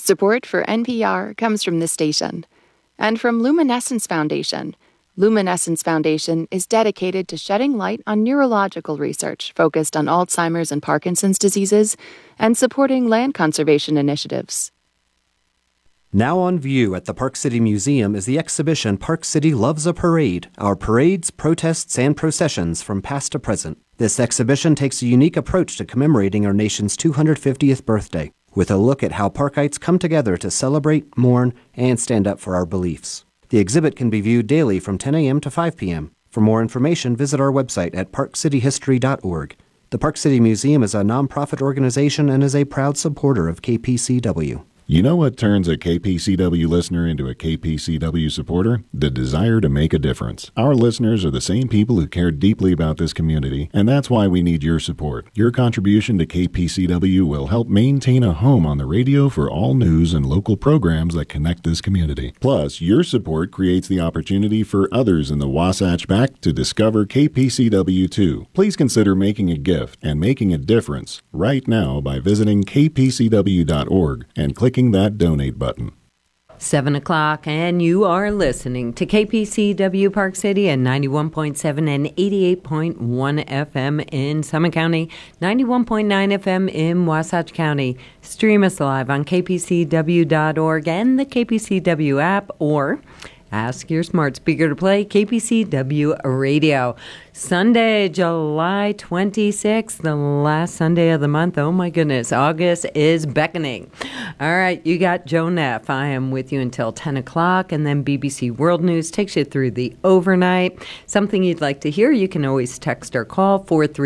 Support for NPR comes from this station and from Luminescence Foundation. Luminescence Foundation is dedicated to shedding light on neurological research focused on Alzheimer's and Parkinson's diseases and supporting land conservation initiatives. Now on view at the Park City Museum is the exhibition Park City Loves a Parade, our parades, protests, and processions from past to present. This exhibition takes a unique approach to commemorating our nation's 250th birthday, with a look at how Parkites come together to celebrate, mourn, and stand up for our beliefs. The exhibit can be viewed daily from 10 a.m. to 5 p.m. For more information, visit our website at parkcityhistory.org. The Park City Museum is a nonprofit organization and is a proud supporter of KPCW. You know what turns a KPCW listener into a KPCW supporter? The desire to make a difference. Our listeners are the same people who care deeply about this community, and that's why we need your support. Your contribution to KPCW will help maintain a home on the radio for all news and local programs that connect this community. Plus, your support creates the opportunity for others in the Wasatch Back to discover KPCW too. Please consider making a gift and making a difference right now by visiting kpcw.org and clicking that donate button. 7 o'clock, and you are listening to KPCW Park City at 91.7 and 88.1 FM in Summit County, 91.9 FM in Wasatch County. Stream us live on kpcw.org and the KPCW app, or ask your smart speaker to play KPCW Radio. Sunday, July 26th, the last Sunday of the month. Oh my goodness, August is beckoning. All right, you got Joe Neff. I am with you until 10 o'clock, and then BBC World News takes you through the overnight. Something you'd like to hear, you can always text or call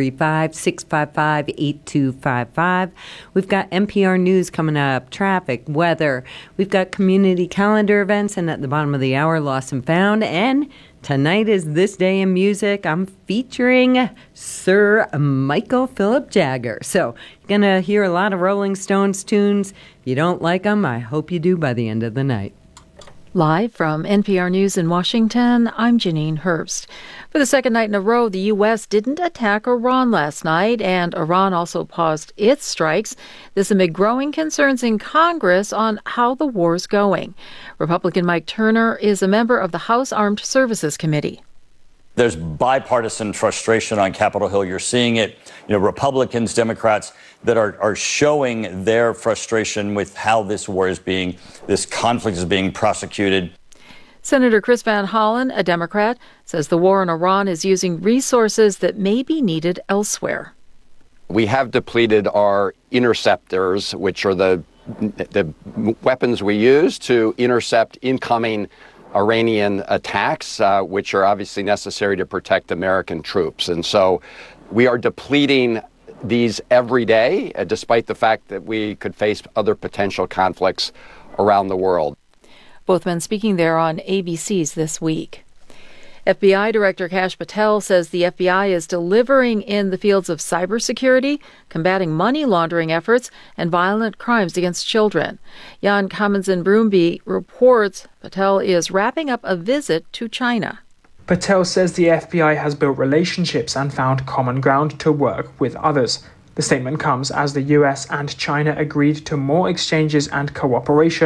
435-655-8255. We've got NPR News coming up, traffic, weather. We've got community calendar events, and at the bottom of the hour, Lost and Found, and tonight is This Day in Music. I'm featuring Sir Michael Philip Jagger. So you're going to hear a lot of Rolling Stones tunes. If you don't like them, I hope you do by the end of the night. Live from NPR News in Washington, I'm Janine Herbst. For the second night in a row, the U.S. didn't attack Iran last night, and Iran also paused its strikes. This amid growing concerns in Congress on how the war's going. Republican Mike Turner is a member of the House Armed Services Committee. There's bipartisan frustration on Capitol Hill. You're seeing it, Republicans, Democrats that are showing their frustration with how this conflict is being prosecuted. Senator Chris Van Hollen, a Democrat, says the war in Iran is using resources that may be needed elsewhere. We have depleted our interceptors, which are the weapons we use to intercept incoming Iranian attacks, which are obviously necessary to protect American troops. And so we are depleting these every day, despite the fact that we could face other potential conflicts around the world. Both men speaking there on ABC's This Week. FBI Director Kash Patel says the FBI is delivering in the fields of cybersecurity, combating money laundering efforts, and violent crimes against children. Jan Kammensen-Broomby reports Patel is wrapping up a visit to China. Patel says the FBI has built relationships and found common ground to work with others. The statement comes as the US and China agreed to more exchanges and cooperation